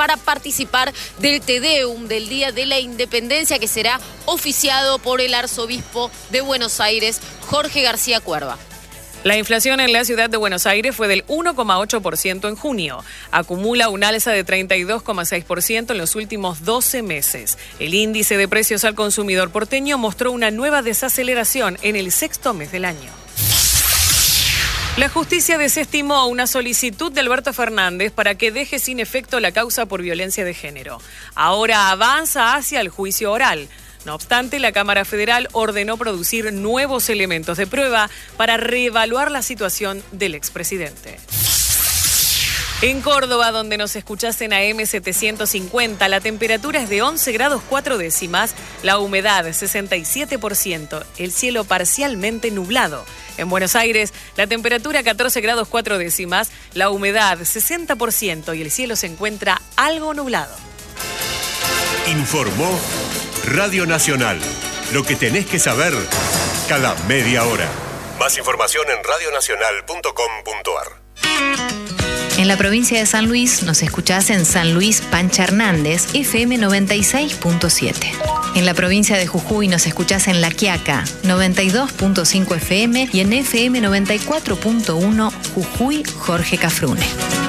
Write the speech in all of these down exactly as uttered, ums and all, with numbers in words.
para participar del Te Deum del Día de la Independencia, que será oficiado por el arzobispo de Buenos Aires, Jorge García Cuerva. La inflación en la ciudad de Buenos Aires fue del uno coma ocho por ciento en junio. Acumula un alza de treinta y dos coma seis por ciento en los últimos doce meses. El índice de precios al consumidor porteño mostró una nueva desaceleración en el sexto mes del año. La justicia desestimó una solicitud de Alberto Fernández para que deje sin efecto la causa por violencia de género. Ahora avanza hacia el juicio oral. No obstante, la Cámara Federal ordenó producir nuevos elementos de prueba para reevaluar la situación del expresidente. En Córdoba, donde nos escuchás en A M setecientos cincuenta, la temperatura es de once grados cuatro décimas, la humedad sesenta y siete por ciento, el cielo parcialmente nublado. En Buenos Aires, la temperatura catorce grados cuatro décimas, la humedad sesenta por ciento y el cielo se encuentra algo nublado. Informó Radio Nacional. Lo que tenés que saber cada media hora. Más información en radio nacional punto com punto a r. En la provincia de San Luis nos escuchás en San Luis Pancha Hernández, F M noventa y seis punto siete. En la provincia de Jujuy nos escuchás en La Quiaca, noventa y dos punto cinco F M y en F M noventa y cuatro punto uno Jujuy Jorge Cafrune.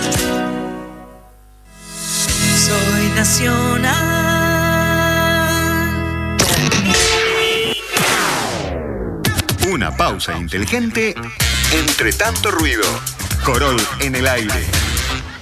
Soy nacional. Una pausa inteligente entre tanto ruido. Corol en el aire.